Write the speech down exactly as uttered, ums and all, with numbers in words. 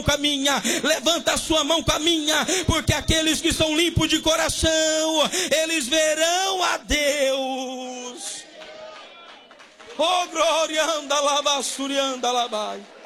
com a minha, levanta a sua mão com a minha, porque aqueles que são limpos de coração, eles verão a Deus. Oh glória, anda lá, basurianda lá, vai.